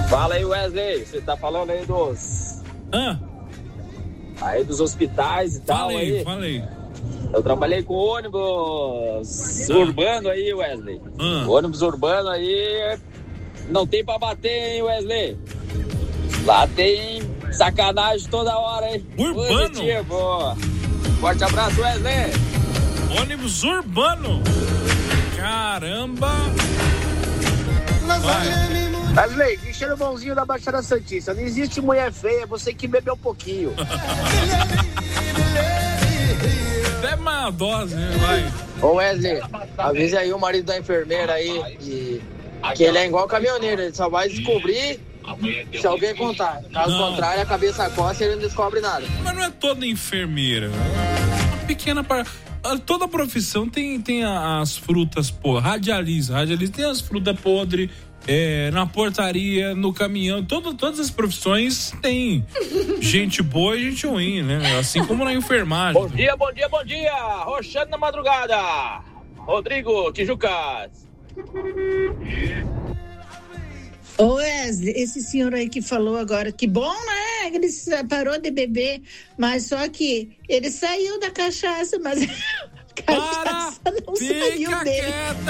Fala aí, Wesley. Você tá falando aí dos... Aí dos hospitais e tal aí. Falei. Eu trabalhei com ônibus urbano aí, Wesley. Ônibus urbano aí não tem pra bater, hein, Wesley? Lá tem sacanagem toda hora, hein? Urbano? Positivo. Forte abraço, Wesley. Ônibus urbano? Caramba! Wesley, Cristiano bonzinho da Baixada Santista. Não existe mulher feia, você que bebeu um pouquinho. Até uma dose, né? Vai. Ô Wesley, avisa aí o marido da enfermeira aí que ele é igual caminhoneiro, ele só vai descobrir se alguém contar. Caso contrário, a cabeça coça e ele não descobre nada. Mas não é toda enfermeira. Uma pequena parte. Toda profissão tem as frutas, radialista tem as frutas podres, na portaria, no caminhão, todas as profissões tem gente boa e gente ruim, né? Assim como na enfermagem. Bom dia, Roxando na madrugada, Rodrigo Tijucas. Ô Wesley, esse senhor aí que falou agora, que bom, né? Ele parou de beber, mas só que ele saiu da cachaça, mas a cachaça não saiu dele.